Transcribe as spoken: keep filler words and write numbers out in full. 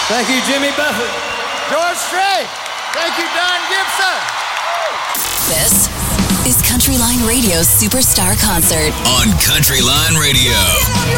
Thank you, Jimmy Buffett. George Strait. Thank you, Don Gibson. This is Country Line Radio's Superstar Concert on Country Line Radio.